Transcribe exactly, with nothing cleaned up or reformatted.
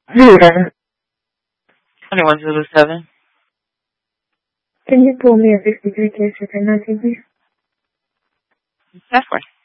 Zero. twenty-one Zulu seven. Can you pull me a fifty-three case for nineteen, please? That's right.